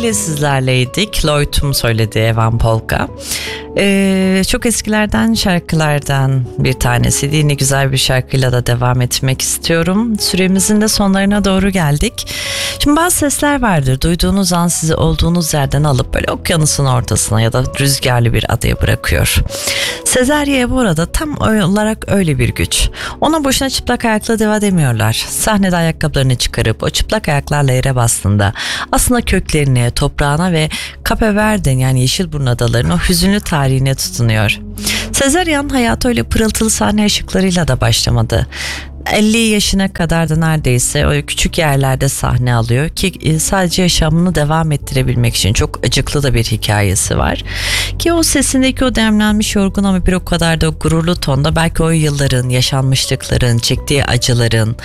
ile sizlerleydik. Lloyd'un söylediği Evan Polka. Çok eskilerden şarkılardan bir tanesiydi. Yine güzel bir şarkıyla da devam etmek istiyorum. Süremizin de sonlarına doğru geldik. Şimdi bazı sesler vardır. Duyduğunuz an sizi olduğunuz yerden alıp böyle okyanusun ortasına ya da rüzgarlı bir adaya bırakıyor. Sezerye bu arada tam olarak öyle bir güç. Ona boşuna çıplak ayaklı diva demiyorlar. Sahnede ayakkabılarını çıkarıp o çıplak ayaklarla yere bastığında aslında köklerine, toprağına ve Cape Verde'nin yani Yeşilburnu adalarının o hüzünlü tarihine tutunuyor. Sezaryen hayatı öyle pırıltılı sahne ışıklarıyla da başlamadı. 50 yaşına kadar da neredeyse o küçük yerlerde sahne alıyor ki sadece yaşamını devam ettirebilmek için çok acıklı da bir hikayesi var. Ki o sesindeki o demlenmiş yorgun ama bir o kadar da gururlu tonda belki o yılların, yaşanmışlıkların, çektiği acıların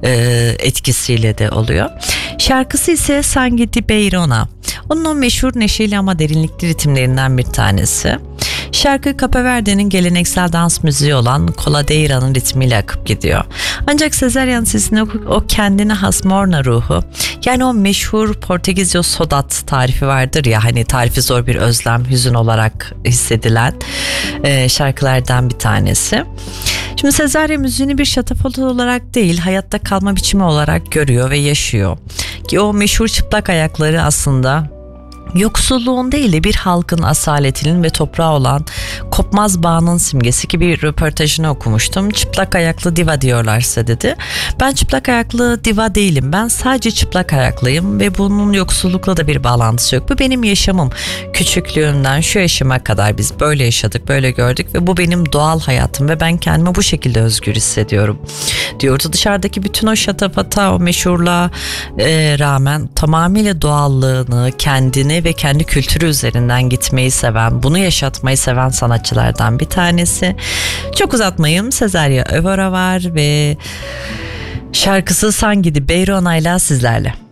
etkisiyle de oluyor. Şarkısı ise Sangue di Beirona. Onun o meşhur neşeli ama derinlikli ritimlerinden bir tanesi. Şarkı Cape Verde'nin geleneksel dans müziği olan Coladeira'nın ritmiyle akıp gidiyor. Ancak Sezaryen sesinde o kendine has morna ruhu, yani o meşhur Portekizce sodat tarifi vardır ya, hani tarifi zor bir özlem, hüzün olarak hissedilen şarkılardan bir tanesi. Şimdi Sezaryen müziğini bir şatafat olarak değil, hayatta kalma biçimi olarak görüyor ve yaşıyor. Ki o meşhur çıplak ayakları aslında yoksulluğun değil de bir halkın asaletinin ve toprağa olan kopmaz bağının simgesi ki bir röportajını okumuştum. Çıplak ayaklı diva diyorlar size dedi. Ben çıplak ayaklı diva değilim. Ben sadece çıplak ayaklıyım ve bunun yoksullukla da bir bağlantısı yok. Bu benim yaşamım. Küçüklüğümden şu yaşıma kadar biz böyle yaşadık, böyle gördük ve bu benim doğal hayatım ve ben kendimi bu şekilde özgür hissediyorum diyordu. Dışarıdaki bütün o şatafata, o meşhurluğa rağmen tamamıyla doğallığını, kendini ve kendi kültürü üzerinden gitmeyi seven, bunu yaşatmayı seven sanatçılardan bir tanesi. Çok uzatmayayım. Sezaryen Evora var ve şarkısı Sangue di Beirona ile sizlerle.